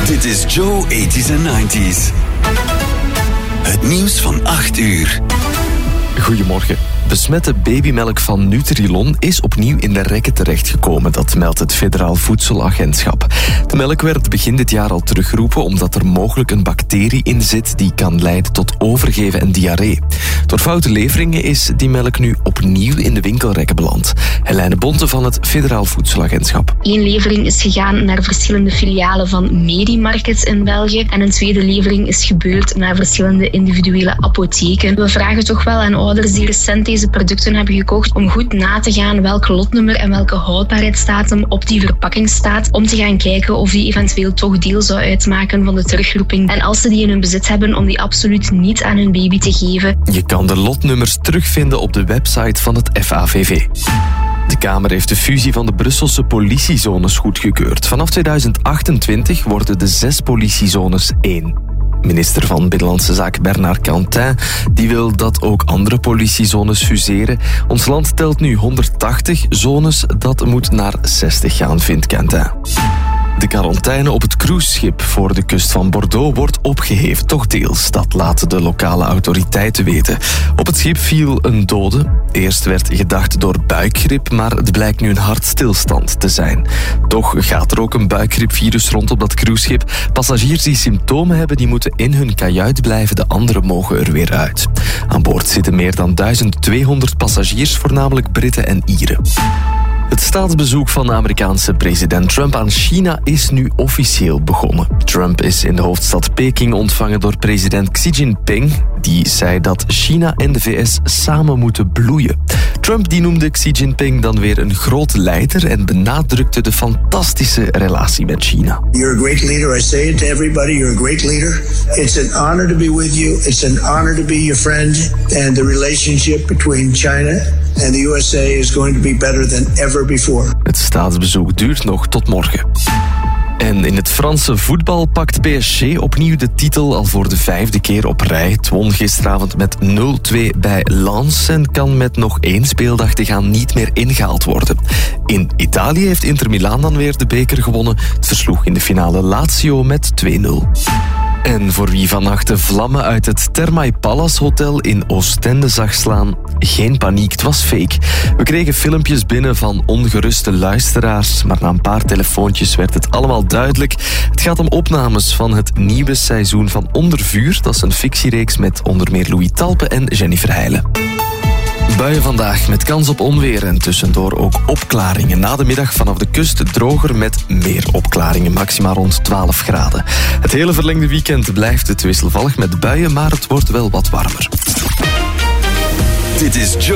Dit is Joe 80s en 90s. Het nieuws van 8 uur. Goedemorgen. Besmette babymelk van Nutrilon is opnieuw in de rekken terechtgekomen. Dat meldt het Federaal Voedselagentschap. De melk werd begin dit jaar al teruggeroepen omdat er mogelijk een bacterie in zit die kan leiden tot overgeven en diarree. Door foute leveringen is die melk nu opnieuw in de winkelrekken beland. Helene Bonte van het Federaal Voedselagentschap. 1 levering is gegaan naar verschillende filialen van Medimarkets in België en een tweede levering is gebeurd naar verschillende individuele apotheken. We vragen toch wel aan ouders die recent deze producten hebben gekocht om goed na te gaan welk lotnummer en welke houdbaarheidsdatum op die verpakking staat, om te gaan kijken of die eventueel toch deel zou uitmaken van de terugroeping. En als ze die in hun bezit hebben, om die absoluut niet aan hun baby te geven. Je kan de lotnummers terugvinden op de website van het FAVV. De Kamer heeft de fusie van de Brusselse politiezones goedgekeurd. Vanaf 2028 worden de 6 politiezones 1. Minister van Binnenlandse Zaken Bernard Quentin die wil dat ook andere politiezones fuseren. Ons land telt nu 180 zones, dat moet naar 60 gaan, vindt Quentin. De quarantaine op het cruiseschip voor de kust van Bordeaux wordt opgeheven, toch deels. Dat laten de lokale autoriteiten weten. Op het schip viel een dode. Eerst werd gedacht door buikgriep, maar het blijkt nu een hartstilstand te zijn. Toch gaat er ook een buikgriepvirus rond op dat cruiseschip. Passagiers die symptomen hebben, die moeten in hun kajuit blijven. De anderen mogen er weer uit. Aan boord zitten meer dan 1200 passagiers, voornamelijk Britten en Ieren. Het staatsbezoek van de Amerikaanse president Trump aan China is nu officieel begonnen. Trump is in de hoofdstad Peking ontvangen door president Xi Jinping. Die zei dat China en de VS samen moeten bloeien. Trump die noemde Xi Jinping dan weer een groot leider en benadrukte de fantastische relatie met China. You're a great leader. I say it to everybody. You're a great leader. It's an honor to be with you. It's an honor to be your friend. And the relationship between China and the USA is going to be better than ever before. Het staatsbezoek duurt nog tot morgen. En in het Franse voetbal pakt PSG opnieuw de titel al voor de 5e keer op rij. Het won gisteravond met 0-2 bij Lens en kan met nog 1 speeldag te gaan niet meer ingehaald worden. In Italië heeft Inter Milaan dan weer de beker gewonnen. Het versloeg in de finale Lazio met 2-0. En voor wie vannacht de vlammen uit het Thermae Palace Hotel in Oostende zag slaan, geen paniek, het was fake. We kregen filmpjes binnen van ongeruste luisteraars, maar na een paar telefoontjes werd het allemaal duidelijk. Het gaat om opnames van het nieuwe seizoen van Onder Vuur. Dat is een fictiereeks met onder meer Louis Talpe en Jennifer Heijlen. Buien vandaag met kans op onweer en tussendoor ook opklaringen. Na de middag vanaf de kust droger met meer opklaringen, maximaal rond 12 graden. Het hele verlengde weekend blijft het wisselvallig met buien, maar het wordt wel wat warmer. Dit is Joe.